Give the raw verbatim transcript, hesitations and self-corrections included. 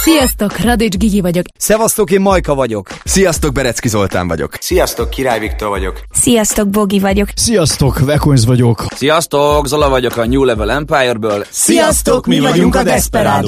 Sziasztok, Radics Gigi vagyok. Szevasztok, én Majka vagyok. Sziasztok, Berecki Zoltán vagyok. Sziasztok, Király Viktor vagyok. Sziasztok, Bogi vagyok. Sziasztok, Vekonz vagyok. Sziasztok, Zola vagyok a New Level Empire-ből. Sziasztok, mi vagyunk a Desperado.